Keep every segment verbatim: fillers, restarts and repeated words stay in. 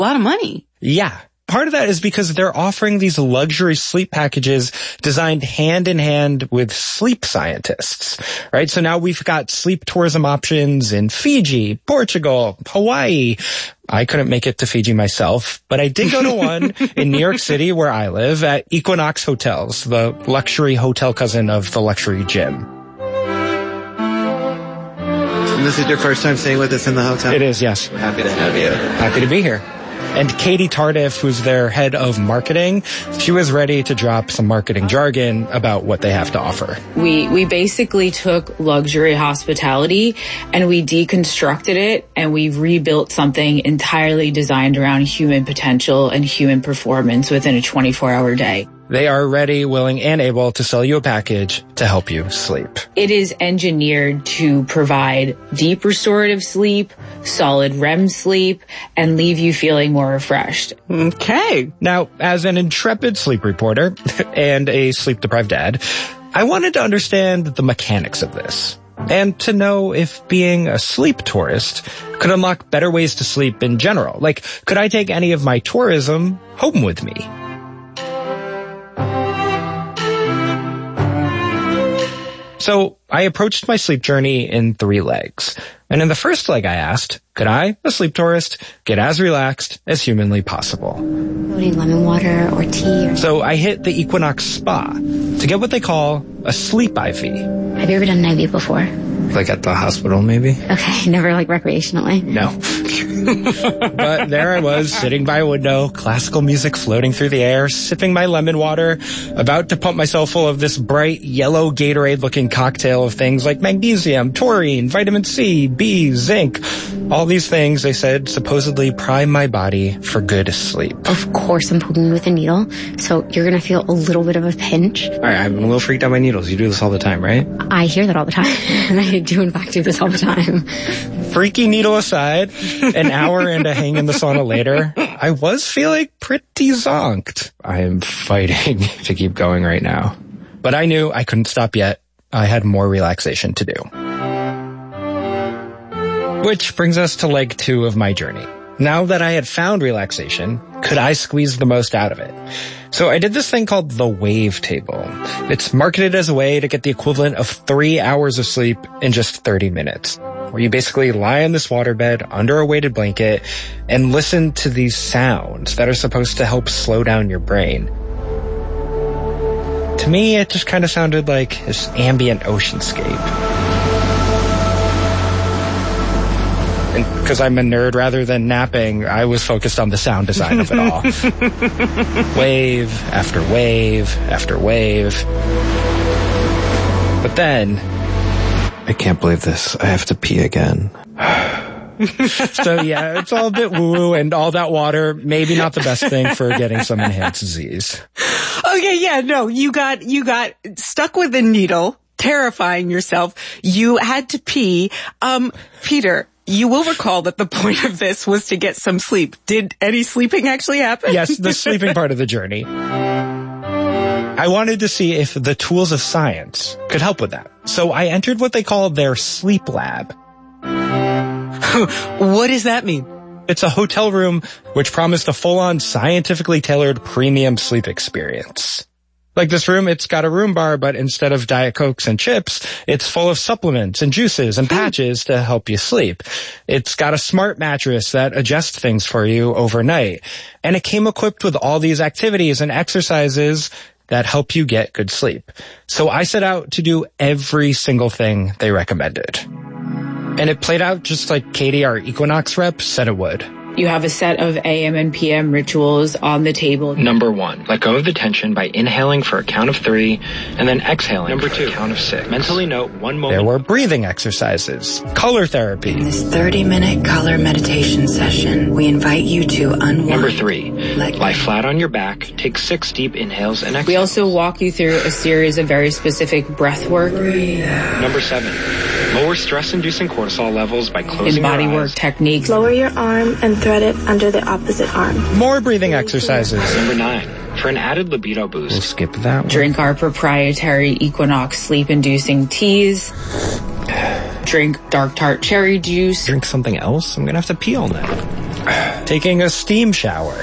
A lot of money. Yeah. Part of that is because they're offering these luxury sleep packages designed hand in hand with sleep scientists, right? So now we've got sleep tourism options in Fiji, Portugal, Hawaii. I couldn't make it to Fiji myself, but I did go to one in New York City where I live at Equinox Hotels, the luxury hotel cousin of the luxury gym. And this is your first time staying with us in the hotel? It is, yes. Happy to have you. Happy to be here. And Katie Tardif, who's their head of marketing, she was ready to drop some marketing jargon about what they have to offer. We we basically took luxury hospitality and we deconstructed it and we rebuilt something entirely designed around human potential and human performance within a twenty-four hour day. They are ready, willing, and able to sell you a package to help you sleep. It is engineered to provide deep restorative sleep, solid R E M sleep, and leave you feeling more refreshed. Okay. Now, as an intrepid sleep reporter and a sleep-deprived dad, I wanted to understand the mechanics of this. And to know if being a sleep tourist could unlock better ways to sleep in general. Like, could I take any of my tourism home with me? So I approached my sleep journey in three legs. And in the first leg I asked, could I, a sleep tourist, get as relaxed as humanly possible? Loading lemon water or tea. Or... So I hit the Equinox Spa to get what they call a sleep I V. Have you ever done an I V before? Like at the hospital, maybe? Okay, never like recreationally? No. But there I was, sitting by a window, classical music floating through the air, sipping my lemon water, about to pump myself full of this bright yellow Gatorade-looking cocktail of things like magnesium, taurine, vitamin C, B, zinc. All these things, they said, supposedly prime my body for good sleep. Of course I'm poking you with a needle, so you're going to feel a little bit of a pinch. All right, I'm a little freaked out by needles. You do this all the time, right? I hear that all the time, and I do in fact do this all the time. Freaky needle aside, an hour and a hang in the sauna later, I was feeling pretty zonked. I am fighting to keep going right now. But I knew I couldn't stop yet. I had more relaxation to do. Which brings us to leg two of my journey. Now that I had found relaxation, could I squeeze the most out of it? So I did this thing called the Wave Table. It's marketed as a way to get the equivalent of three hours of sleep in just thirty minutes. Where you basically lie in this waterbed under a weighted blanket and listen to these sounds that are supposed to help slow down your brain. To me, it just kind of sounded like this ambient oceanscape. And because I'm a nerd rather than napping, I was focused on the sound design of it all. Wave after wave after wave. But then... I can't believe this. I have to pee again. So yeah, it's all a bit woo-woo, and all that water, maybe not the best thing for getting some enhanced Z's. Okay, yeah, no, you got, you got stuck with a needle, terrifying yourself. You had to pee. Um, Peter, you will recall that the point of this was to get some sleep. Did any sleeping actually happen? Yes, the sleeping part of the journey. I wanted to see if the tools of science could help with that. So I entered what they call their sleep lab. What does that mean? It's a hotel room which promised a full-on scientifically tailored premium sleep experience. Like this room, it's got a room bar, but instead of Diet Cokes and chips, it's full of supplements and juices and patches to help you sleep. It's got a smart mattress that adjusts things for you overnight. And it came equipped with all these activities and exercises that help you get good sleep. So I set out to do every single thing they recommended. And it played out just like Katie, our Equinox rep, said it would. You have a set of A M and P M rituals on the table. Number one, let go of the tension by inhaling for a count of three and then exhaling Number for two, a count of six. Mentally note one moment. There were breathing exercises, color therapy. In this thirty-minute color meditation session, we invite you to unwind. Number three, let lie flat on your back, take six deep inhales and exhales. We also walk you through a series of very specific breath work. Number seven, lower stress-inducing cortisol levels by closing your eyes. In body work techniques. Lower your arm and thread it under the opposite arm. More breathing exercises. Number nine, for an added libido boost. We'll skip that one. Drink our proprietary Equinox sleep-inducing teas. Drink dark tart cherry juice. Drink something else? I'm gonna have to pee all night. taking a steam shower.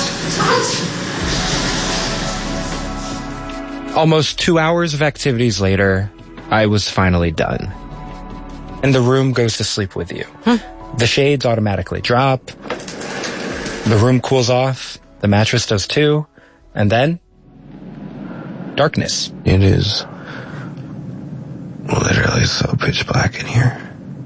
Almost two hours of activities later, I was finally done. And the room goes to sleep with you. Huh. The shades automatically drop. The room cools off. The mattress does too. And then, darkness. It is literally so pitch black in here.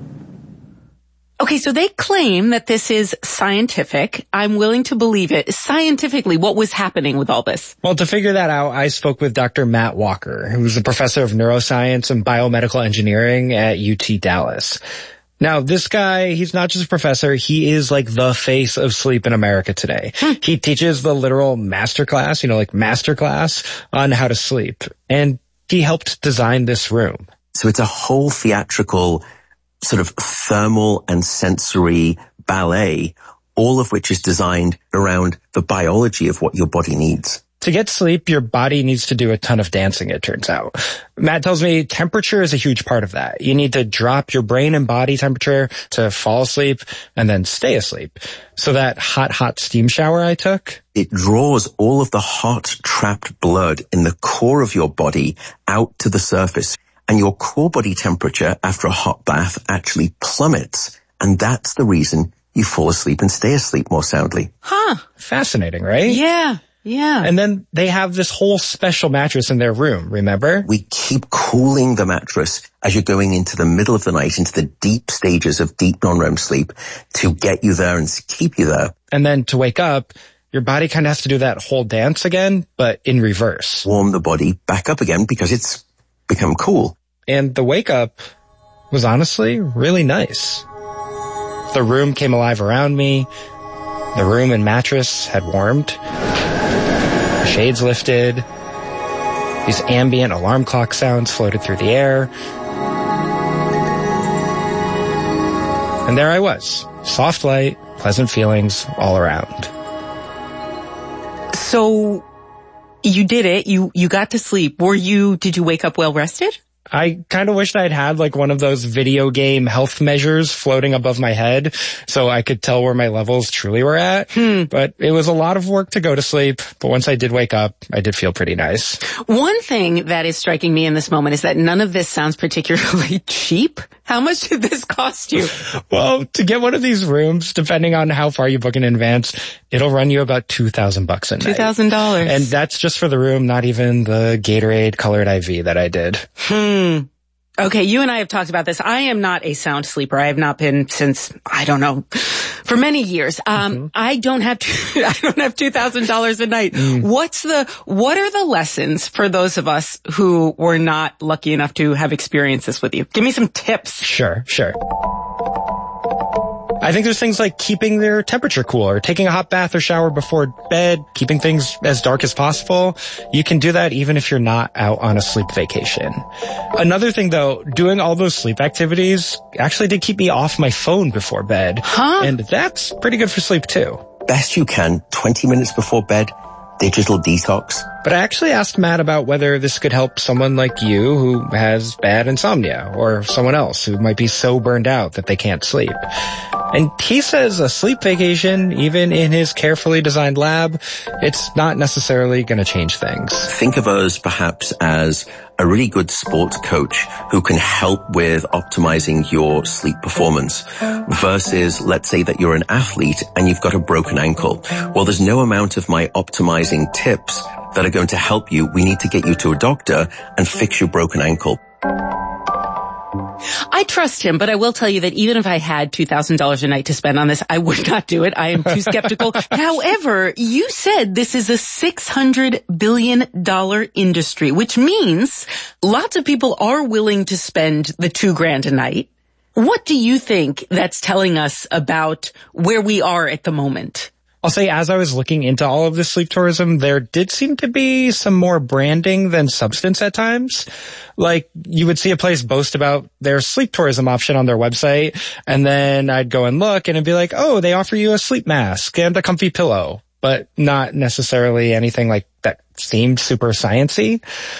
Okay, so they claim that this is scientific. I'm willing to believe it. Scientifically, what was happening with all this? Well, to figure that out, I spoke with Doctor Matt Walker, who's a professor of neuroscience and biomedical engineering at U T Dallas. Now, this guy, he's not just a professor, he is like the face of sleep in America today. Hmm. He teaches the literal masterclass, you know, like masterclass on how to sleep. And he helped design this room. So it's a whole theatrical sort of thermal and sensory ballet, all of which is designed around the biology of what your body needs. To get sleep, your body needs to do a ton of dancing, it turns out. Matt tells me temperature is a huge part of that. You need to drop your brain and body temperature to fall asleep and then stay asleep. So that hot, hot steam shower I took, it draws all of the hot, trapped blood in the core of your body out to the surface. And your core body temperature after a hot bath actually plummets. And that's the reason you fall asleep and stay asleep more soundly. Huh. Fascinating, right? Yeah. Yeah. And then they have this whole special mattress in their room, remember? We keep cooling the mattress as you're going into the middle of the night, into the deep stages of deep non-R E M sleep to get you there and keep you there. And then to wake up, your body kind of has to do that whole dance again, but in reverse. Warm the body back up again because it's become cool. And the wake up was honestly really nice. The room came alive around me. The room and mattress had warmed. The shades lifted. These ambient alarm clock sounds floated through the air. And there I was. Soft light, pleasant feelings all around. So you did it. You, you got to sleep. Were you, did you wake up well rested? I kind of wished I'd had like one of those video game health measures floating above my head so I could tell where my levels truly were at. Hmm. But it was a lot of work to go to sleep. But once I did wake up, I did feel pretty nice. One thing that is striking me in this moment is that none of this sounds particularly cheap. How much did this cost you? Well, to get one of these rooms, depending on how far you book in advance, it'll run you about two thousand bucks a night. two thousand dollars. And that's just for the room, not even the Gatorade colored I V that I did. Hmm. Okay, you and I have talked about this. I am not a sound sleeper. I have not been since, I don't know, for many years. Um, mm-hmm. I don't have, two, I don't have two thousand dollars a night. Mm. What's the, what are the lessons for those of us who were not lucky enough to have experienced this with you? Give me some tips. Sure, sure. I think there's things like keeping their temperature cool or taking a hot bath or shower before bed, keeping things as dark as possible. You can do that even if you're not out on a sleep vacation. Another thing though, doing all those sleep activities actually did keep me off my phone before bed. Huh? And that's pretty good for sleep too. Best you can, twenty minutes before bed, digital detox. But I actually asked Matt about whether this could help someone like you who has bad insomnia or someone else who might be so burned out that they can't sleep. And he says a sleep vacation, even in his carefully designed lab, it's not necessarily going to change things. Think of us perhaps as a really good sports coach who can help with optimizing your sleep performance versus, let's say that you're an athlete and you've got a broken ankle. Well, there's no amount of my optimizing tips that are going to help you. We need to get you to a doctor and fix your broken ankle. I trust him, but I will tell you that even if I had two thousand dollars a night to spend on this, I would not do it. I am too skeptical. However, you said this is a six hundred billion dollars industry, which means lots of people are willing to spend the two grand a night. What do you think that's telling us about where we are at the moment? I'll say as I was looking into all of this sleep tourism, there did seem to be some more branding than substance at times. Like, you would see a place boast about their sleep tourism option on their website, and then I'd go and look, and it'd be like, oh, they offer you a sleep mask and a comfy pillow, but not necessarily anything like that seemed super sciencey.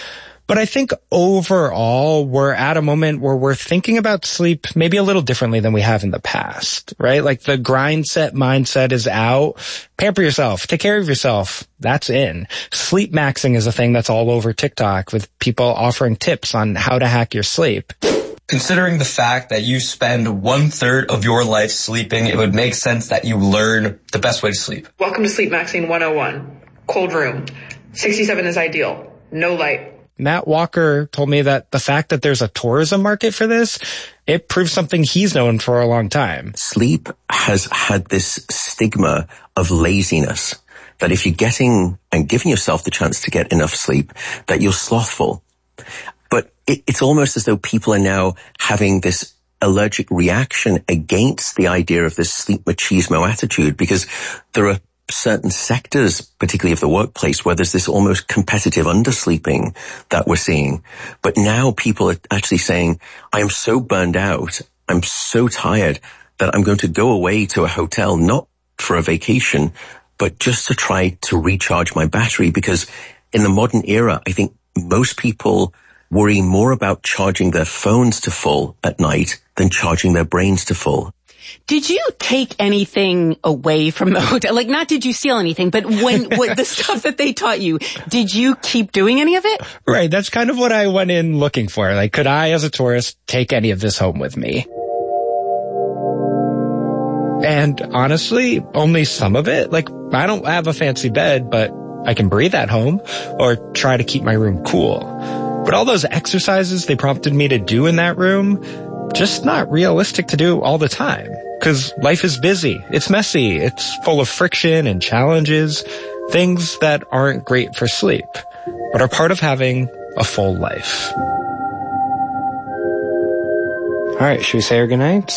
But I think overall, we're at a moment where we're thinking about sleep maybe a little differently than we have in the past, right? Like the grind set mindset is out. Pamper yourself. Take care of yourself. That's in. Sleep maxing is a thing that's all over TikTok with people offering tips on how to hack your sleep. Considering the fact that you spend one third of your life sleeping, it would make sense that you learn the best way to sleep. Welcome to Sleep Maxing one oh one. Cold room. sixty-seven is ideal. No light. Matt Walker told me that the fact that there's a tourism market for this, it proves something he's known for a long time. Sleep has had this stigma of laziness, that if you're getting and giving yourself the chance to get enough sleep, that you're slothful. But it, it's almost as though people are now having this allergic reaction against the idea of this sleep machismo attitude, because there are certain sectors, particularly of the workplace, where there's this almost competitive undersleeping that we're seeing. But now people are actually saying, I am so burned out, I'm so tired that I'm going to go away to a hotel, not for a vacation, but just to try to recharge my battery. Because in the modern era, I think most people worry more about charging their phones to full at night than charging their brains to full. Did you take anything away from the hotel? Like, not did you steal anything, but when what, the stuff that they taught you, did you keep doing any of it? Right. That's kind of what I went in looking for. Like, could I, as a tourist, take any of this home with me? And honestly, only some of it. Like, I don't have a fancy bed, but I can breathe at home or try to keep my room cool. But all those exercises they prompted me to do in that room, just not realistic to do all the time. Because life is busy. It's messy. It's full of friction and challenges, things that aren't great for sleep, but are part of having a full life. All right, should we say our goodnights?